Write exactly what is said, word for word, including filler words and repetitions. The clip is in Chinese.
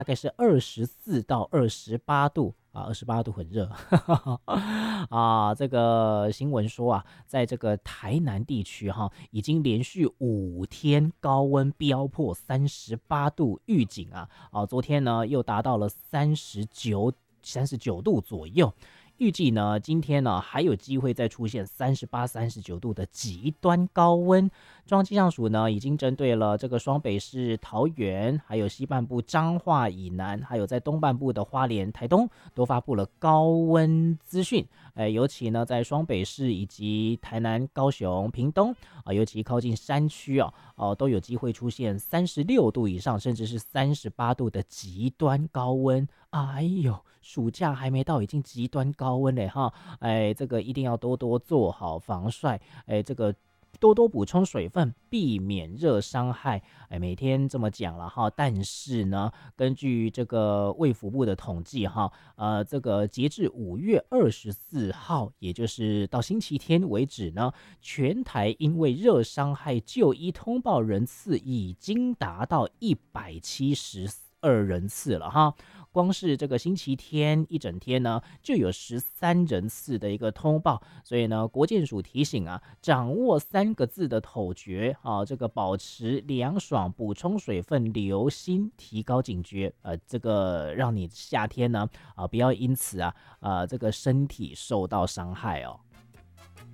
大概是二十四到二十八度啊，二十八度很热啊。这个新闻说啊，在这个台南地区哈，已经连续五天高温飙破三十八度预警啊，啊，昨天呢又达到了三十九三十九度左右。预计呢，今天呢还有机会再出现三十八、三十九度的极端高温。中央气象署呢已经针对了这个双北市、桃园，还有西半部彰化以南，还有在东半部的花莲、台东，都发布了高温资讯。呃，尤其呢在双北市以及台南、高雄、屏东啊、尤其靠近山区啊，哦、都有机会出现三十六度以上，甚至是三十八度的极端高温。哎呦，暑假还没到，已经极端高温嘞哈！哎，这个一定要多多做好防晒，哎，这个多多补充水分，避免热伤害。哎，每天这么讲了哈，但是呢，根据这个卫福部的统计哈，呃，这个截至五月二十四号，也就是到星期天为止呢，全台因为热伤害就医通报人次已经达到一百七十二人次了哈。光是这个星期天一整天呢，就有十三人次的一个通报，所以呢，国健署提醒啊，掌握三个字的口诀啊，这个保持凉爽，补充水分，留心提高警觉，呃，这个让你夏天呢啊不要因此啊啊这个身体受到伤害哦。